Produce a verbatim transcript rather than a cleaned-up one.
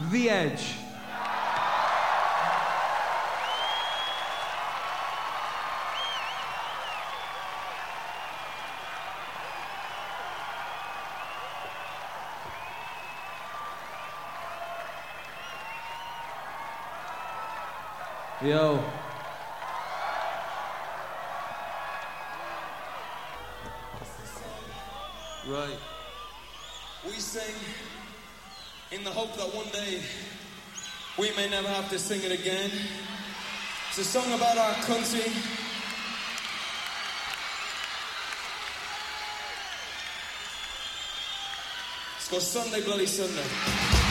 The Edge. Yo. Right. We sing in the hope that one day we may never have to sing it again. It's a song about our country. It's called Sunday Bloody Sunday.